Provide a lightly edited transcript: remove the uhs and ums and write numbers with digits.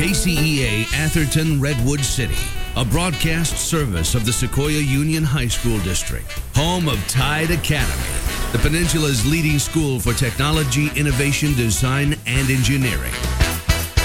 KCEA Atherton Redwood City, a broadcast service of the Sequoia Union High School District, home of Tide Academy, the Peninsula's leading school for technology, innovation, design, and engineering.